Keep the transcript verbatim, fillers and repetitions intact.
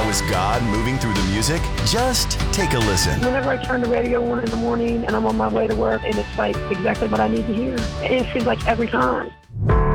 Was God moving through the music? Just take a listen. Whenever I turn the radio on in the morning and I'm on my way to work, and it's like exactly what I need to hear. It seems like every time.